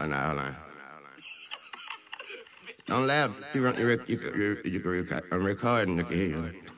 Oh, no, hold on. Don't laugh. You can record. I'm recording. You can hear you.